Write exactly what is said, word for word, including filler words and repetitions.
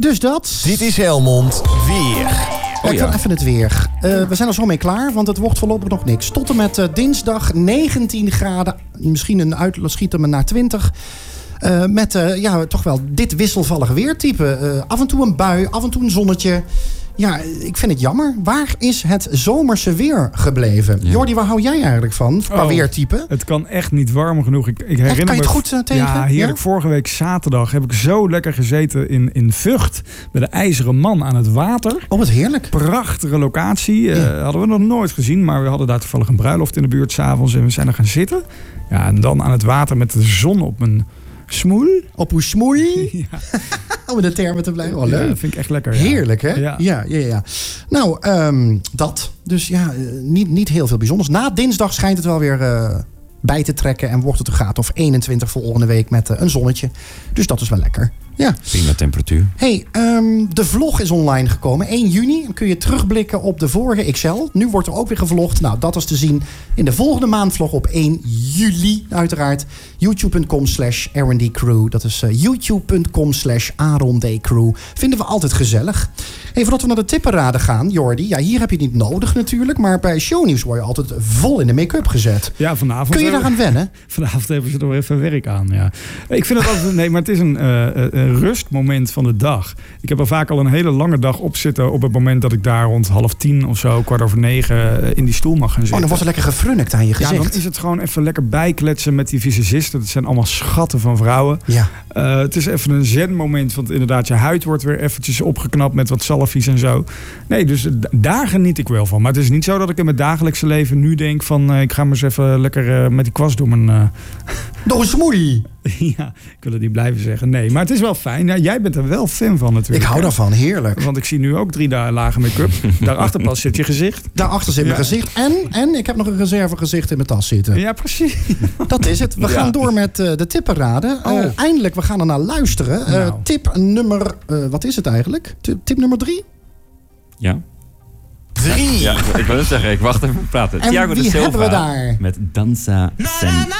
Dus dat. Dit is Helmond Weer. Oh, ja. Even het weer. Uh, we zijn er zo mee klaar, want het wordt voorlopig nog niks. Tot en met uh, dinsdag negentien graden. Misschien een uitschieter naar twintig. Uh, met uh, ja, toch wel dit wisselvallige weertype. Uh, af en toe een bui, af en toe een zonnetje. Ja, ik vind het jammer. Waar is het zomerse weer gebleven? Ja. Jordi, waar hou jij eigenlijk van? Qua oh, weertype? Het kan echt niet warm genoeg. Ik, ik herinner echt, kan je het me, goed uh, tegen? Ja, heerlijk. Ja? Vorige week zaterdag heb ik zo lekker gezeten in, in Vught. Bij de IJzeren Man aan het water. Oh, wat heerlijk. Prachtige locatie. Ja. Uh, hadden we nog nooit gezien. Maar we hadden daar toevallig een bruiloft in de buurt 's avonds. En we zijn er gaan zitten. Ja, en dan aan het water met de zon op mijn smoel. Op uw smoei? Ja. Om in de termen te blijven. Oh, leuk. Ja, dat vind ik echt lekker. Ja. Heerlijk, hè? Ja, ja, ja. ja. Nou, um, dat. Dus ja, niet, niet heel veel bijzonders. Na dinsdag schijnt het wel weer uh, bij te trekken. En wordt het een graad of eenentwintig volgende week met uh, een zonnetje. Dus dat is wel lekker. Ja. Prima temperatuur. Hey, um, de vlog is online gekomen. één juni. Dan kun je terugblikken op de vorige X L. Nu wordt er ook weer gevlogd. Nou, dat is te zien in de volgende maandvlog op één juli. Uiteraard. YouTube.com slash R and D Crew. Dat is uh, YouTube.com slash Aaron D Crew. Vinden we altijd gezellig. Hey, voordat we naar de tippenraden gaan, Jordi. Ja, hier heb je het niet nodig natuurlijk. Maar bij shownieuws word je altijd vol in de make-up gezet. Ja, vanavond. Kun je daaraan wennen? Vanavond hebben ze er weer even werk aan, ja. Ik vind het altijd... Nee, maar het is een... Uh, uh, rustmoment van de dag. Ik heb er vaak al een hele lange dag op zitten op het moment dat ik daar rond half tien of zo, kwart over negen in die stoel mag gaan zitten. Oh, dan wordt er lekker gefrunnikt aan je gezicht. Ja, dan is het gewoon even lekker bijkletsen met die visagisten. Dat zijn allemaal schatten van vrouwen. Ja. Uh, het is even een zen-moment, want inderdaad, je huid wordt weer eventjes opgeknapt met wat zalfjes en zo. Nee, dus daar geniet ik wel van. Maar het is niet zo dat ik in mijn dagelijkse leven nu denk van, uh, ik ga maar eens even lekker uh, met die kwast door mijn... Uh... Door een smoei! Ja, ik wil het niet blijven zeggen. Nee, maar het is wel fijn. Ja, jij bent er wel fan van natuurlijk. Ik hou daarvan, heerlijk. Want ik zie nu ook drie dagen lage make-up. Daarachter pas zit je gezicht. Daarachter zit mijn ja. gezicht. En, en ik heb nog een reserve gezicht in mijn tas zitten. Ja, precies. Dat is het. We ja. gaan door met uh, de tippenraden. Uh, oh. Eindelijk, we gaan er naar luisteren. Uh, nou. Tip nummer... Uh, wat is het eigenlijk? Tip, tip nummer drie? Ja. Drie. Ja, ik wil het zeggen. Ik wacht even praten. En Thiago wie de Silva hebben we daar? Met Danza Sen.